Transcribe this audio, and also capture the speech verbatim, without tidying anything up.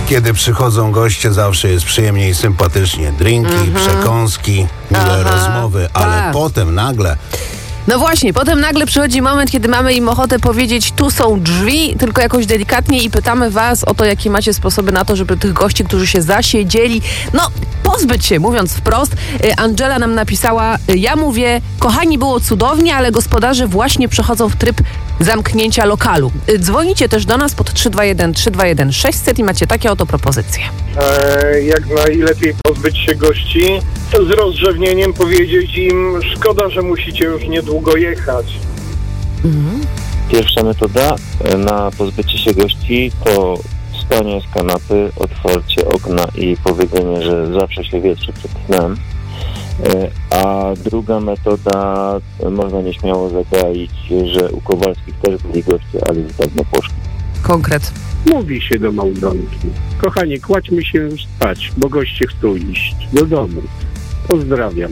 Kiedy przychodzą goście, zawsze jest przyjemnie i sympatycznie. Drinki, mm-hmm. przekąski, miłe Aha, rozmowy, ale tak. potem nagle... No właśnie, potem nagle przychodzi moment, kiedy mamy im ochotę powiedzieć, tu są drzwi, tylko jakoś delikatnie i pytamy was o to, jakie macie sposoby na to, żeby tych gości, którzy się zasiedzieli, no pozbyć się, mówiąc wprost. Angela nam napisała, ja mówię, kochani, było cudownie, ale gospodarze właśnie przechodzą w tryb zamknięcia lokalu. Dzwonicie też do nas pod trzy dwa jeden trzy dwa jeden sześć zero zero i macie takie oto propozycje. E, jak najlepiej pozbyć się gości, to z rozrzewnieniem powiedzieć im, szkoda, że musicie już niedługo jechać. Mhm. Pierwsza metoda na pozbycie się gości to wstanie z kanapy, otwarcie okna i powiedzenie, że zawsze się wietrzy przed snem. A druga metoda, można nieśmiało zagaić, że u Kowalskich też byli goście, ale już dawno poszli. Konkret. Mówi się do małżonki: kochani, kładźmy się spać, bo goście chcą iść do domu. Pozdrawiam.